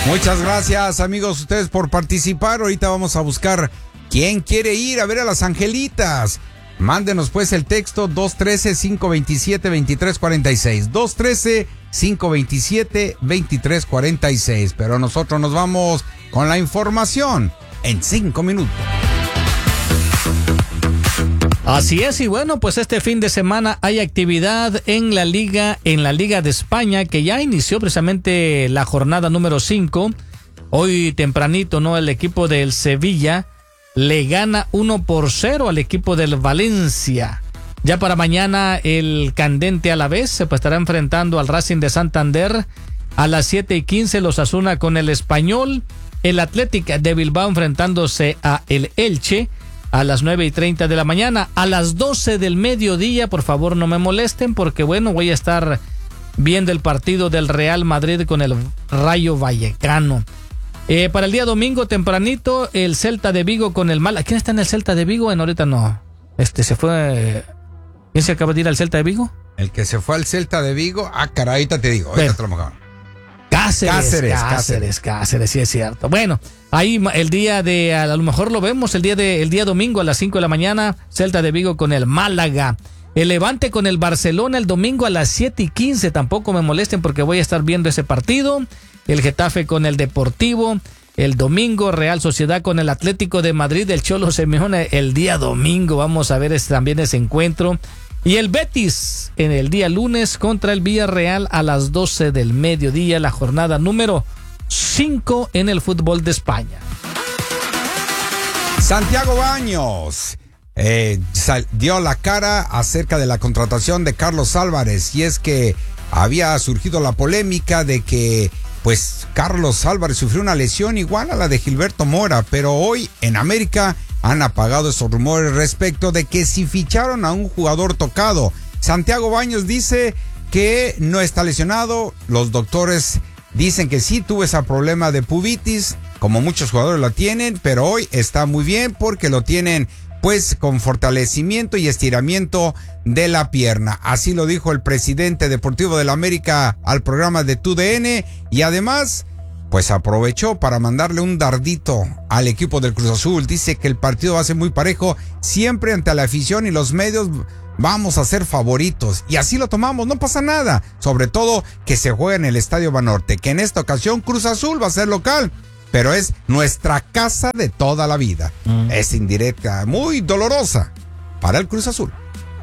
Muchas gracias, amigos, ustedes por participar. Ahorita vamos a buscar quién quiere ir a ver a las Angelitas. Mándenos pues el texto 213-527-2346. 213-527-2346. Pero nosotros nos vamos con la información en 5 minutos. Así es, y bueno, pues este fin de semana hay actividad en la Liga de España, que ya inició precisamente la jornada número 5. Hoy tempranito, ¿no? El equipo del Sevilla le gana 1-0 al equipo del Valencia. Ya para mañana el candente Alavés se estará enfrentando al Racing de Santander. A las 7:15 los Osasuna con el Español. El Athletic de Bilbao enfrentándose a el Elche. A las 9:30 de la mañana. A las 12 del mediodía, por favor no me molesten, porque bueno, voy a estar viendo el partido del Real Madrid con el Rayo Vallecano. Para el día domingo tempranito, el Celta de Vigo con el Málaga. ¿Quién está en el Celta de Vigo? Ahorita no. Se fue. ¿Quién se acaba de ir al Celta de Vigo? El que se fue al Celta de Vigo. Caray, ahorita te digo. Ahorita te lo mejor. Cáceres, sí es cierto. Bueno, ahí el día de, a lo mejor lo vemos, el día domingo a las 5 de la mañana, Celta de Vigo con el Málaga. El Levante con el Barcelona el domingo a las 7:15, tampoco me molesten porque voy a estar viendo ese partido. El Getafe con el Deportivo, el domingo Real Sociedad con el Atlético de Madrid, el Cholo Simeone el día domingo, vamos a ver también ese encuentro. Y el Betis en el día lunes contra el Villarreal a las 12 del mediodía, la jornada número 5 en el fútbol de España. Santiago Baños dio la cara acerca de la contratación de Carlos Álvarez, y es que había surgido la polémica de que pues Carlos Álvarez sufrió una lesión igual a la de Gilberto Mora, pero hoy en América han apagado esos rumores respecto de que si ficharon a un jugador tocado. Santiago Baños dice que no está lesionado. Los doctores dicen que sí tuvo ese problema de pubitis, como muchos jugadores lo tienen, pero hoy está muy bien porque lo tienen pues con fortalecimiento y estiramiento de la pierna. Así lo dijo el presidente deportivo de la América al programa de TUDN, y además pues aprovechó para mandarle un dardito al equipo del Cruz Azul. Dice que el partido va a ser muy parejo, siempre ante la afición y los medios vamos a ser favoritos, y así lo tomamos, no pasa nada, sobre todo que se juega en el Estadio Banorte, que en esta ocasión Cruz Azul va a ser local, pero es nuestra casa de toda la vida. Es indirecta, muy dolorosa para el Cruz Azul.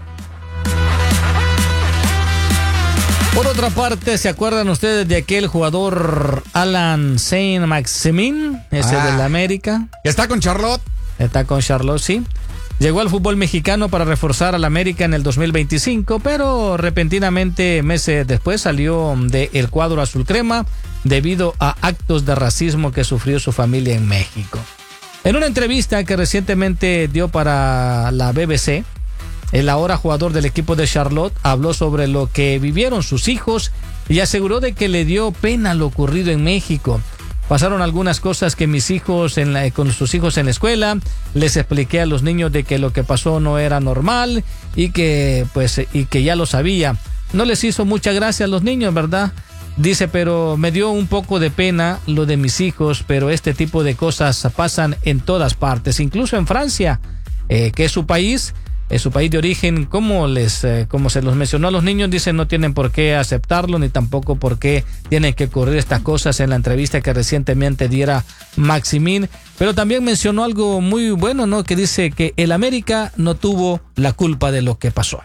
Por otra parte, ¿se acuerdan ustedes de aquel jugador Alan Saint-Maximin? Ese de la América. ¿Está con Charlotte? Está con Charlotte, sí. Llegó al fútbol mexicano para reforzar al América en el 2025, pero repentinamente, meses después, salió del cuadro azul crema debido a actos de racismo que sufrió su familia en México. En una entrevista que recientemente dio para la BBC, el ahora jugador del equipo de Charlotte habló sobre lo que vivieron sus hijos y aseguró de que le dio pena lo ocurrido en México. Pasaron algunas cosas que mis hijos con sus hijos en la escuela, les expliqué a los niños de que lo que pasó no era normal y que ya lo sabía. No les hizo mucha gracia a los niños, ¿verdad? Dice, pero me dio un poco de pena lo de mis hijos, pero este tipo de cosas pasan en todas partes, incluso en Francia, que es su país de origen, como se los mencionó a los niños, dicen no tienen por qué aceptarlo, ni tampoco por qué tienen que ocurrir estas cosas en la entrevista que recientemente diera Maximín, pero también mencionó algo muy bueno, ¿no? Que dice que el América no tuvo la culpa de lo que pasó.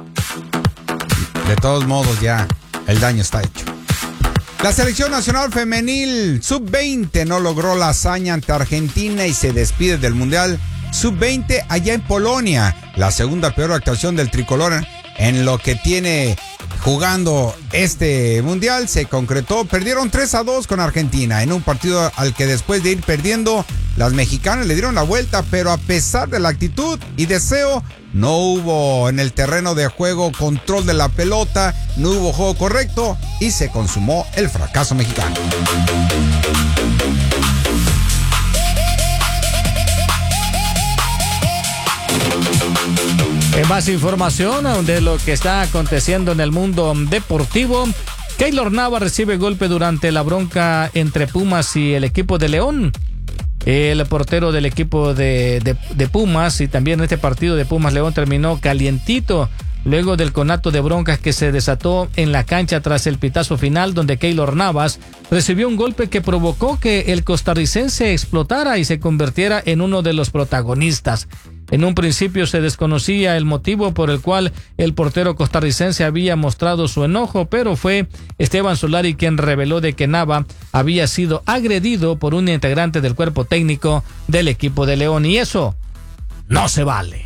De todos modos ya el daño está hecho. La selección nacional femenil sub-20 no logró la hazaña ante Argentina y se despide del Mundial Sub-20 allá en Polonia. La segunda peor actuación del tricolor en lo que tiene jugando este mundial se concretó. Perdieron 3-2 con Argentina en un partido al que después de ir perdiendo, las mexicanas le dieron la vuelta, pero a pesar de la actitud y deseo, no hubo en el terreno de juego control de la pelota, no hubo juego correcto y se consumó el fracaso mexicano. En más información de lo que está aconteciendo en el mundo deportivo, Keylor Navas recibe golpe durante la bronca entre Pumas y el equipo de León. El portero del equipo de Pumas, y también este partido de Pumas-León terminó calientito luego del conato de broncas que se desató en la cancha tras el pitazo final, donde Keylor Navas recibió un golpe que provocó que el costarricense explotara y se convirtiera en uno de los protagonistas. En un principio se desconocía el motivo por el cual el portero costarricense había mostrado su enojo, pero fue Esteban Solari quien reveló de que Nava había sido agredido por un integrante del cuerpo técnico del equipo de León, y eso no se vale.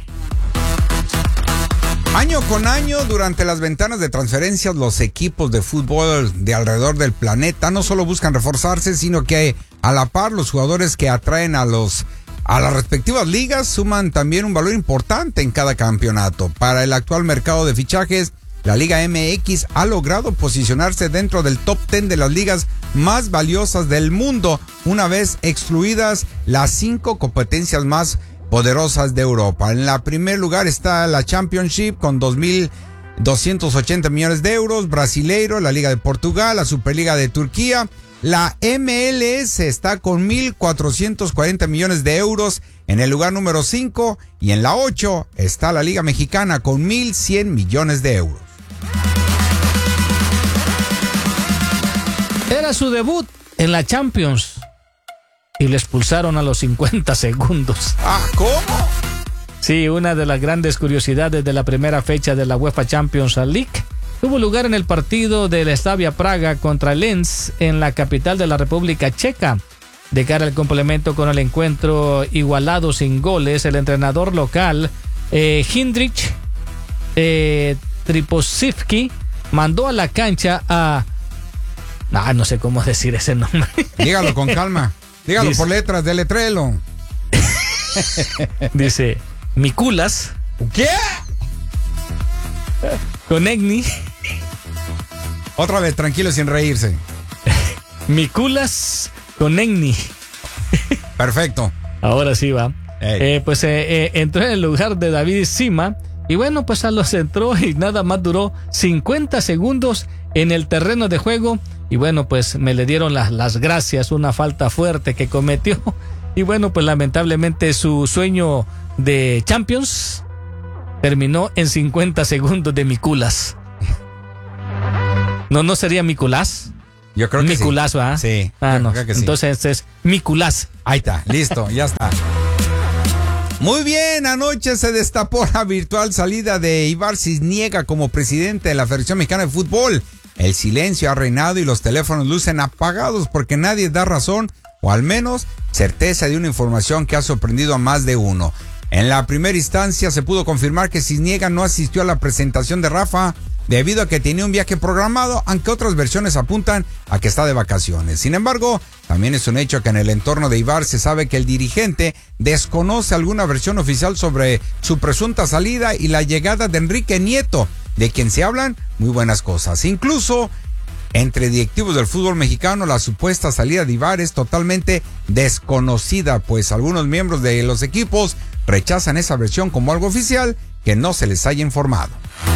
Año con año, durante las ventanas de transferencias, los equipos de fútbol de alrededor del planeta no solo buscan reforzarse, sino que a la par los jugadores que atraen a las respectivas ligas suman también un valor importante en cada campeonato. Para el actual mercado de fichajes, la Liga MX ha logrado posicionarse dentro del top 10 de las ligas más valiosas del mundo, una vez excluidas las 5 competencias más poderosas de Europa. En la primer lugar está la Championship con 2.280 millones de euros, Brasileiro, la Liga de Portugal, la Superliga de Turquía. La MLS está con 1.440 millones de euros en el lugar número 5, y en la 8 está la Liga Mexicana con 1.100 millones de euros. Era su debut en la Champions y le expulsaron a los 50 segundos. Ah, ¿cómo? Sí, una de las grandes curiosidades de la primera fecha de la UEFA Champions League tuvo lugar en el partido del Slavia Praga contra el Lens en la capital de la República Checa. De cara al complemento con el encuentro igualado sin goles, el entrenador local, Hindrich Triposivki, mandó a la cancha a... no sé cómo decir ese nombre. Dígalo con calma. Dígalo por letras, deletrelo. Dice, Mikulas. ¿Qué? Konechny. Otra vez, tranquilo, sin reírse. Mikulas Konechny. Perfecto. Ahora sí va. Entró en el lugar de David Sima. Y bueno, pues a los entró y nada más duró 50 segundos en el terreno de juego. Y bueno, pues me le dieron las gracias, una falta fuerte que cometió. Y bueno, pues lamentablemente su sueño de Champions terminó en 50 segundos de Mikulas. ¿No sería Mikulas? Yo creo que Mikulas, sí. ¿verdad? Sí. No. Creo que sí. Entonces es Mikulas. Ahí está, listo, ya está. Muy bien, anoche se destapó la virtual salida de Ivar Cisniega como presidente de la Federación Mexicana de Fútbol. El silencio ha reinado y los teléfonos lucen apagados porque nadie da razón, o al menos certeza, de una información que ha sorprendido a más de uno. En la primera instancia se pudo confirmar que Cisniega no asistió a la presentación de Rafa debido a que tenía un viaje programado, aunque otras versiones apuntan a que está de vacaciones. Sin embargo, también es un hecho que en el entorno de Ivar se sabe que el dirigente desconoce alguna versión oficial sobre su presunta salida y la llegada de Enrique Nieto, de quien se hablan muy buenas cosas. Incluso entre directivos del fútbol mexicano, la supuesta salida de Ivar es totalmente desconocida, pues algunos miembros de los equipos rechazan esa versión como algo oficial que no se les haya informado.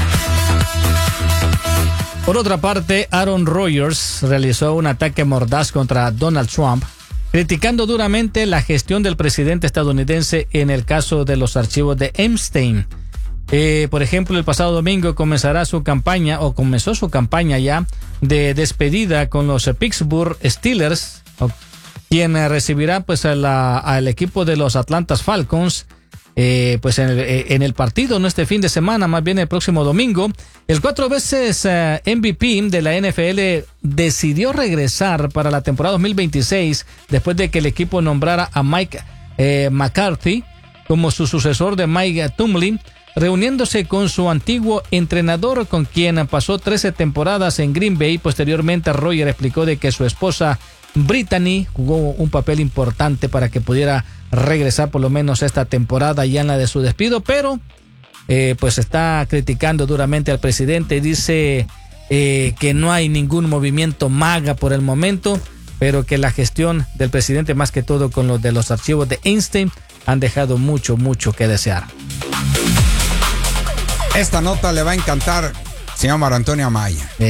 Por otra parte, Aaron Rodgers realizó un ataque mordaz contra Donald Trump, criticando duramente la gestión del presidente estadounidense en el caso de los archivos de Epstein. Por ejemplo, el pasado domingo comenzó su campaña ya de despedida con los Pittsburgh Steelers, quien recibirá pues al equipo de los Atlanta Falcons pues en el partido, no este fin de semana, más bien el próximo domingo. El 4 veces MVP de la NFL decidió regresar para la temporada 2026 después de que el equipo nombrara a Mike McCarthy como su sucesor de Mike Tomlin, reuniéndose con su antiguo entrenador, con quien pasó 13 temporadas en Green Bay. Posteriormente, Roger explicó de que su esposa Brittany jugó un papel importante para que pudiera regresar por lo menos esta temporada ya en la de su despido, pero pues está criticando duramente al presidente y dice que no hay ningún movimiento MAGA por el momento, pero que la gestión del presidente, más que todo con los de los archivos de Epstein, han dejado mucho que desear. Esta nota le va a encantar, señor Mario Antonio Amaya.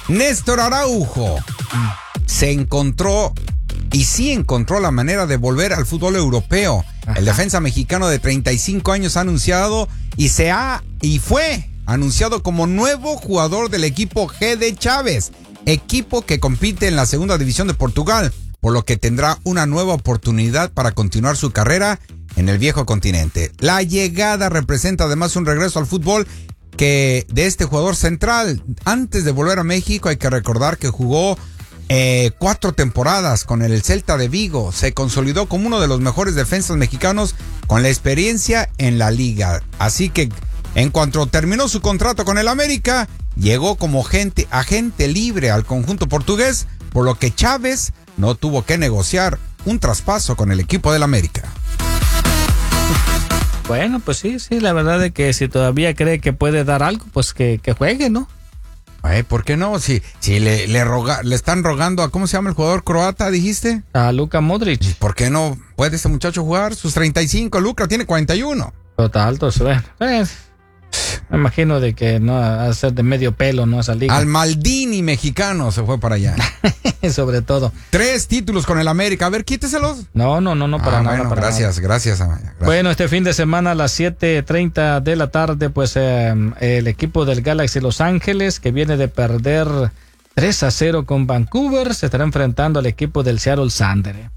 Néstor Araujo se encontró y sí encontró la manera de volver al fútbol europeo. Ajá. El defensa mexicano de 35 años ha anunciado y fue anunciado como nuevo jugador del equipo G de Chávez, equipo que compite en la segunda división de Portugal, por lo que tendrá una nueva oportunidad para continuar su carrera en el viejo continente. La llegada representa además un regreso al fútbol de este jugador central. Antes de volver a México, hay que recordar que jugó 4 temporadas con el Celta de Vigo. Se consolidó como uno de los mejores defensas mexicanos con la experiencia en la liga. Así que en cuanto terminó su contrato con el América, llegó como agente libre al conjunto portugués, por lo que Chávez no tuvo que negociar un traspaso con el equipo del América. Bueno, pues sí, la verdad es que si todavía cree que puede dar algo, pues que juegue, ¿no? ¿Por qué no? Si le están rogando a, ¿cómo se llama el jugador croata, dijiste? A Luka Modric. ¿Por qué no puede este muchacho jugar sus 35? Luka tiene 41. Total, bueno, me imagino de que no va a ser de medio pelo, ¿no? Esa liga. Al Maldini mexicano se fue para allá. Sobre todo. 3 títulos con el América. A ver, quíteselos. No, para nada. Bueno, para gracias, nada. Gracias, Amaya. Gracias. Bueno, este fin de semana a las 7:30 de la tarde, pues el equipo del Galaxy Los Ángeles, que viene de perder 3-0 con Vancouver, se estará enfrentando al equipo del Seattle Sounders.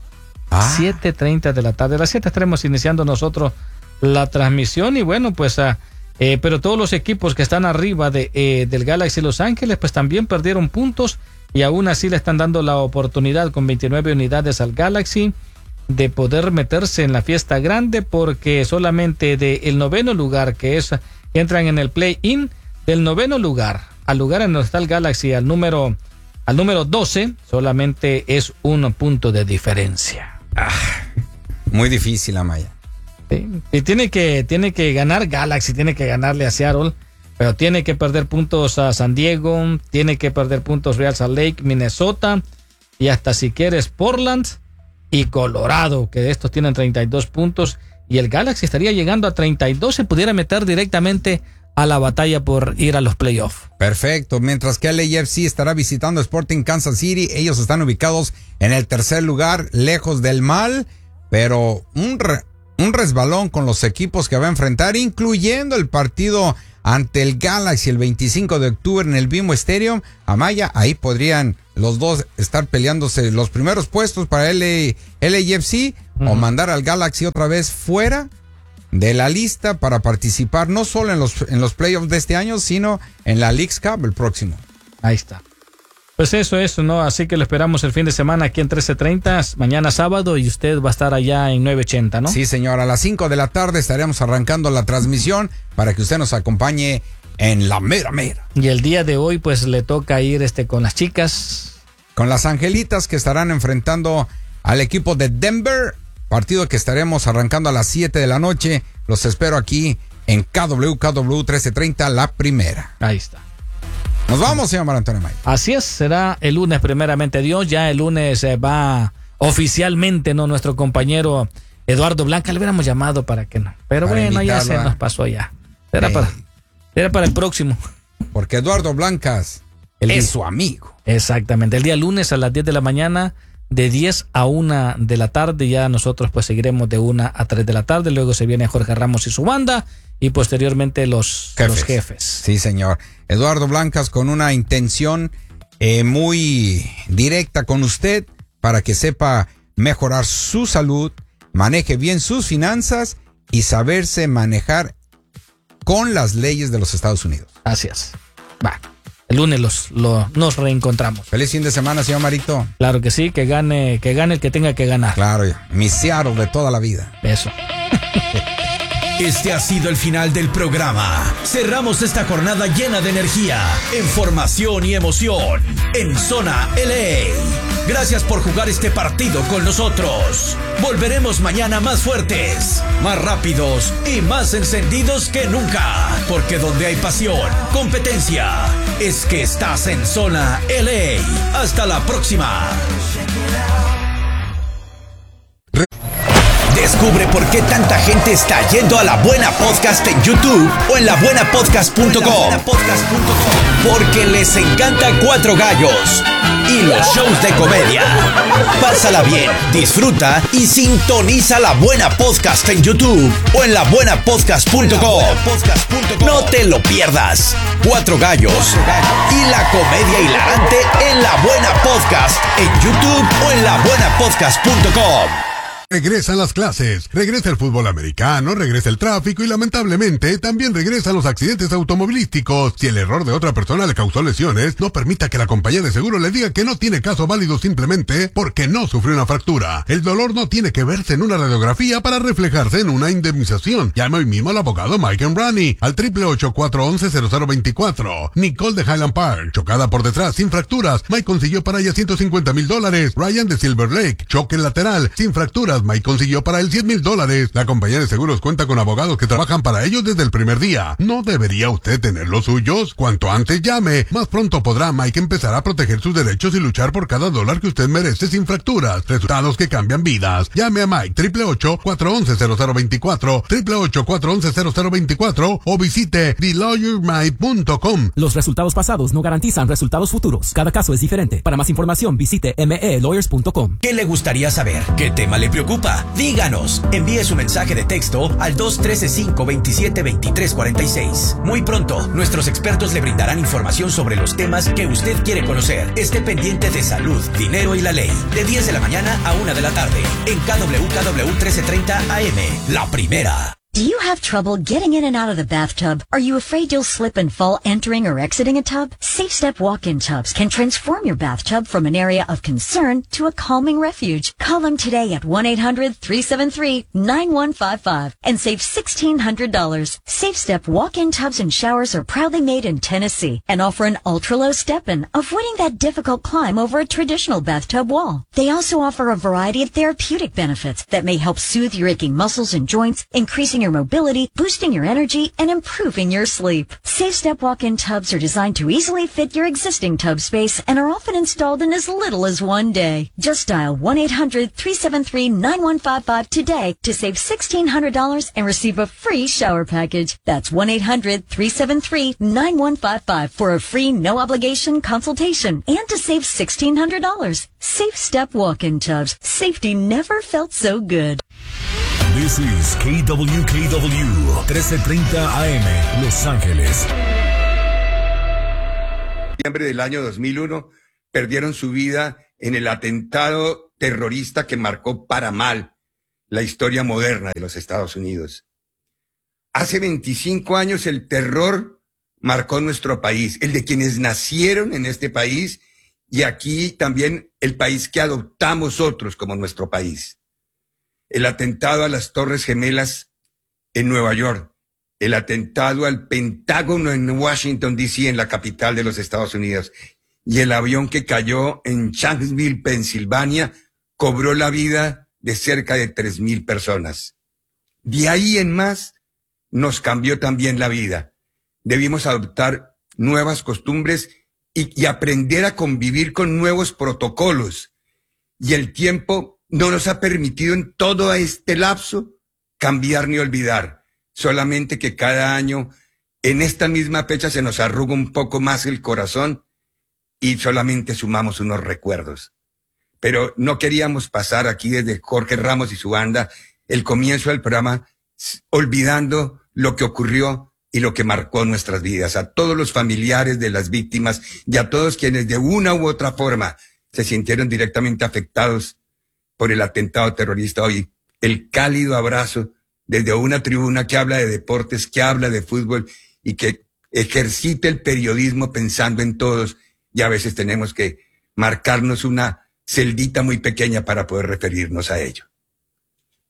7:30 de la tarde. A las 7 estaremos iniciando nosotros la transmisión y bueno, pues pero todos los equipos que están arriba del Galaxy Los Ángeles pues también perdieron puntos y aún así le están dando la oportunidad con 29 unidades al Galaxy de poder meterse en la fiesta grande, porque solamente del 9º lugar, que entran en el play-in, del 9º lugar al lugar en donde está el Galaxy al número 12, solamente es 1 punto de diferencia. Muy difícil, Amaya. Y tiene que ganar Galaxy, tiene que ganarle a Seattle, pero tiene que perder puntos a San Diego, tiene que perder puntos Real Salt Lake, Minnesota y hasta si quieres Portland y Colorado, que de estos tienen 32 puntos y el Galaxy estaría llegando a 32, se pudiera meter directamente a la batalla por ir a los playoffs. Perfecto, mientras que LAFC estará visitando Sporting Kansas City, ellos están ubicados en el 3er lugar, lejos del mal, pero un resbalón con los equipos que va a enfrentar, incluyendo el partido ante el Galaxy el 25 de octubre en el BMO Stadium. Amaya, ahí podrían los dos estar peleándose los primeros puestos para LAFC o mandar al Galaxy otra vez fuera de la lista para participar no solo en los playoffs de este año, sino en la Leagues Cup el próximo. Ahí está. Pues eso, ¿no? Así que lo esperamos el fin de semana aquí en 13:30, mañana sábado, y usted va a estar allá en 980, ¿no? Sí, señor, a las 5 de la tarde estaremos arrancando la transmisión para que usted nos acompañe en la mera. Y el día de hoy, pues, le toca ir con las chicas. Con las Angelitas, que estarán enfrentando al equipo de Denver, partido que estaremos arrancando a las 7 de la noche. Los espero aquí en KW 1330, la primera. Ahí está. Nos vamos, señor Mario Antonio May. Así es, será el lunes primeramente Dios. Ya el lunes va oficialmente, ¿no? Nuestro compañero Eduardo Blanca, le hubiéramos llamado para que no. Pero para bueno, ya se nos pasó ya. Era para el próximo. Porque Eduardo Blancas es su amigo. Exactamente. El día lunes a las 10 de la mañana, de 10 a 1 de la tarde, ya nosotros pues seguiremos de 1 a 3 de la tarde. Luego se viene Jorge Ramos y su banda. Y posteriormente los jefes. Sí, señor. Eduardo Blancas con una intención muy directa con usted para que sepa mejorar su salud, maneje bien sus finanzas y saberse manejar con las leyes de los Estados Unidos. Así es. Va. El lunes nos reencontramos. Feliz fin de semana, señor Marito. Claro que sí, que gane el que tenga que ganar. Claro, mi Seattle de toda la vida. Eso. Este ha sido el final del programa. Cerramos esta jornada llena de energía, información y emoción en Zona LA. Gracias por jugar este partido con nosotros. Volveremos mañana más fuertes, más rápidos y más encendidos que nunca. Porque donde hay pasión, competencia, es que estás en Zona LA. Hasta la próxima. Descubre por qué tanta gente está yendo a La Buena Podcast en YouTube o en labuenapodcast.com. Porque les encanta Cuatro Gallos y los shows de comedia. Pásala bien, disfruta y sintoniza La Buena Podcast en YouTube o en labuenapodcast.com. No te lo pierdas. Cuatro Gallos y la comedia hilarante en La Buena Podcast en YouTube o en labuenapodcast.com. Regresan las clases, regresa el fútbol americano, regresa el tráfico y lamentablemente también regresan los accidentes automovilísticos. Si el error de otra persona le causó lesiones, no permita que la compañía de seguro le diga que no tiene caso válido simplemente porque no sufrió una fractura. El dolor no tiene que verse en una radiografía para reflejarse en una indemnización. Llame hoy mismo al abogado Mike Embrani al 888-411-0024. Nicole de Highland Park, chocada por detrás sin fracturas, Mike consiguió para ella $150,000. Ryan de Silver Lake, choque lateral sin fracturas, Mike consiguió para él $100,000. La compañía de seguros cuenta con abogados que trabajan para ellos desde el primer día. ¿No debería usted tener los suyos? Cuanto antes llame, más pronto podrá Mike empezar a proteger sus derechos y luchar por cada dólar que usted merece sin fracturas. Resultados que cambian vidas. Llame a Mike 888-411-0024, 888-411-0024 o visite TheLawyerMike.com. Los resultados pasados no garantizan resultados futuros. Cada caso es diferente. Para más información visite melawyers.com. ¿Qué le gustaría saber? ¿Qué tema le preocupa? Díganos. Envíe su mensaje de texto al 213-527-2346. Muy pronto, nuestros expertos le brindarán información sobre los temas que usted quiere conocer. Esté pendiente de salud, dinero y la ley. De 10 de la mañana a 1 de la tarde. En KWKW 1330 AM. La primera. Do you have trouble getting in and out of the bathtub? Are you afraid you'll slip and fall entering or exiting a tub? Safe Step walk-in tubs can transform your bathtub from an area of concern to a calming refuge. Call them today at 1-800-373-9155 and save $1,600. Safe Step walk-in tubs and showers are proudly made in Tennessee and offer an ultra-low step-in, avoiding that difficult climb over a traditional bathtub wall. They also offer a variety of therapeutic benefits that may help soothe your aching muscles and joints, increasing your mobility, boosting your energy, and improving your sleep. Safe Step walk-in tubs are designed to easily fit your existing tub space and are often installed in as little as one day. Just dial 1-800-373-9155 today to save $1,600 and receive a free shower package. That's 1-800-373-9155 for a free no-obligation consultation and to save $1,600. Safe Step walk-in tubs. Safety never felt so good. This is KWKW 1330 AM, Los Ángeles. En diciembre del año 2001 perdieron su vida en el atentado terrorista que marcó para mal la historia moderna de los Estados Unidos. Hace 25 años el terror marcó nuestro país, el de quienes nacieron en este país y aquí también el país que adoptamos otros como nuestro país. El atentado a las Torres Gemelas en Nueva York, el atentado al Pentágono en Washington, D.C., en la capital de los Estados Unidos, y el avión que cayó en Shanksville, Pensilvania, cobró la vida de cerca de 3,000 personas. De ahí en más, nos cambió también la vida. Debimos adoptar nuevas costumbres y aprender a convivir con nuevos protocolos. Y el tiempo no nos ha permitido en todo este lapso cambiar ni olvidar. Solamente que cada año, en esta misma fecha, se nos arruga un poco más el corazón y solamente sumamos unos recuerdos. Pero no queríamos pasar aquí desde Jorge Ramos y su banda el comienzo del programa olvidando lo que ocurrió y lo que marcó nuestras vidas. A todos los familiares de las víctimas y a todos quienes de una u otra forma se sintieron directamente afectados por el atentado terrorista hoy, el cálido abrazo desde una tribuna que habla de deportes, que habla de fútbol y que ejercita el periodismo pensando en todos, y a veces tenemos que marcarnos una celdita muy pequeña para poder referirnos a ello.